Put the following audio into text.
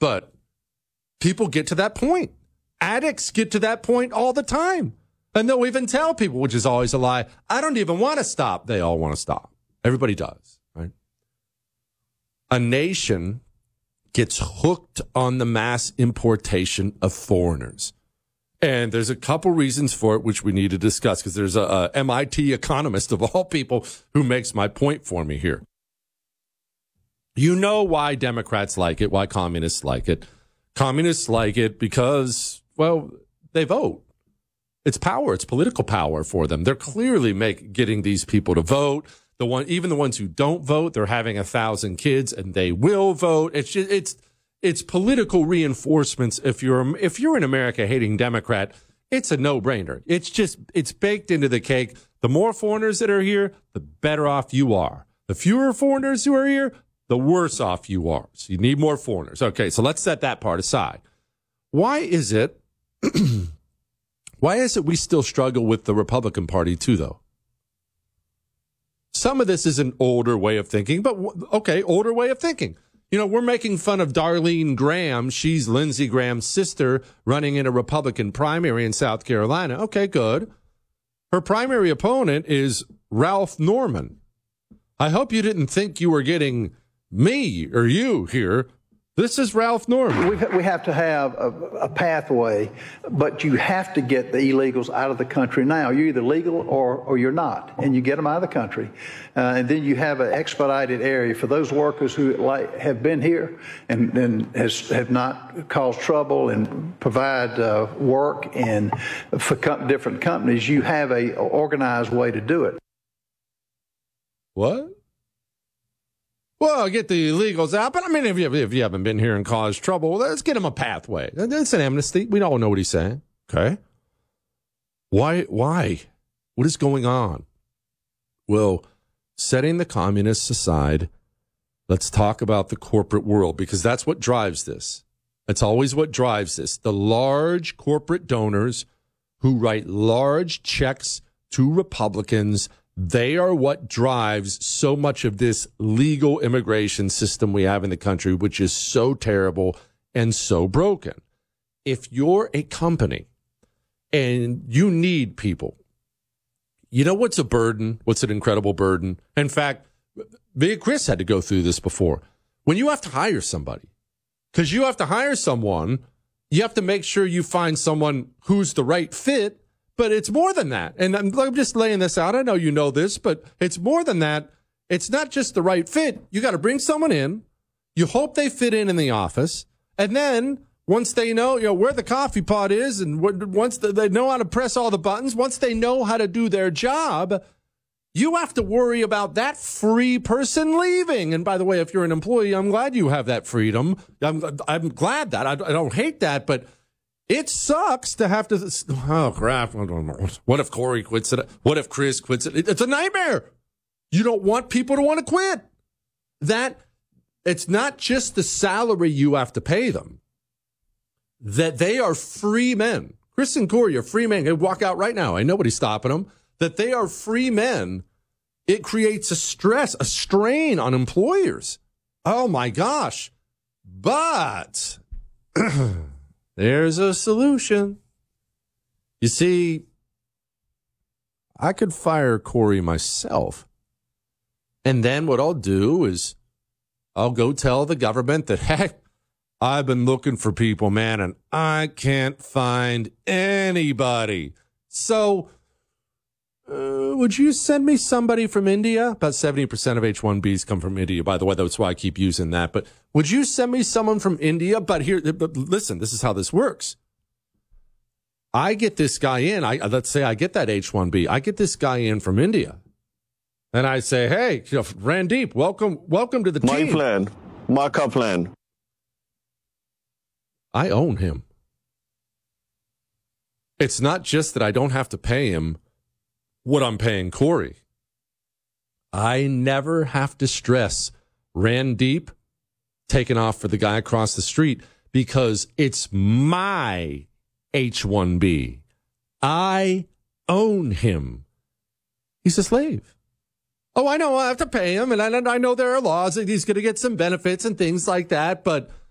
But people get to that point. Addicts get to that point all the time. And they'll even tell people, which is always a lie, I don't even want to stop. They all want to stop. Everybody does, right? A nation gets hooked on the mass importation of foreigners. And there's a couple reasons for it, which we need to discuss, because there's a MIT economist of all people who makes my point for me here. You know why Democrats like it, why communists like it. Communists like it because, well, they vote. It's power. It's political power for them. They're clearly getting these people to vote. Even the ones who don't vote, they're having 1,000 kids and they will vote. It's political reinforcements. If you're an America hating Democrat, it's a no-brainer. It's baked into the cake. The more foreigners that are here, the better off you are. The fewer foreigners who are here, the worse off you are. So you need more foreigners. Okay, so let's set that part aside. Why is it we still struggle with the Republican Party too, though? Some of this is an older way of thinking, but okay, older way of thinking. You know, we're making fun of Darlene Graham. She's Lindsey Graham's sister running in a Republican primary in South Carolina. Okay, good. Her primary opponent is Ralph Norman. I hope you didn't think you were getting me or you here. This is Ralph Norman. We have to have a pathway, but you have to get the illegals out of the country now. You're either legal or you're not, and you get them out of the country. And then you have an expedited area for those workers who have been here and have not caused trouble and provide work and for different companies. You have a organized way to do it. What? Well, get the illegals out, but I mean, if you haven't been here and caused trouble, let's get them a pathway. It's an amnesty. We all know what he's saying. Okay. Why? What is going on? Well, setting the communists aside, let's talk about the corporate world, because that's what drives this. That's always what drives this. The large corporate donors who write large checks to Republicans, they are what drives so much of this legal immigration system we have in the country, which is so terrible and so broken. If you're a company and you need people, you know what's a burden? What's an incredible burden? In fact, me and Chris had to go through this before. When you have to hire somebody, because you have to hire someone, you have to make sure you find someone who's the right fit. But it's more than that. And I'm just laying this out. I know you know this, but it's more than that. It's not just the right fit. You got to bring someone in. You hope they fit in the office. And then once they know, where the coffee pot is, and once they know how to press all the buttons, once they know how to do their job, you have to worry about that free person leaving. And by the way, if you're an employee, I'm glad you have that freedom. I'm glad that. I don't hate that, but it sucks to have to, oh, crap. What if Corey quits it? What if Chris quits it? It's a nightmare. You don't want people to want to quit. It's not just the salary you have to pay them, that they are free men. Chris and Corey are free men. They walk out right now. Ain't nobody stopping them. That they are free men. It creates a strain on employers. Oh, my gosh. But there's a solution. You see, I could fire Corey myself. And then what I'll do is I'll go tell the government that, heck, I've been looking for people, man, and I can't find anybody. So would you send me somebody from India? About 70% of H-1Bs come from India, by the way. That's why I keep using that. But would you send me someone from India? But listen, this is how this works. I get this guy in. Let's say I get that H-1B. I get this guy in from India. And I say, hey, Randeep, welcome to the team. My plan. Markup plan. I own him. It's not just that I don't have to pay him what I'm paying Corey. I never have to stress Randeep taking off for the guy across the street because it's my H-1B. I own him. He's a slave. Oh, I know I have to pay him, and I know there are laws, and he's going to get some benefits and things like that, but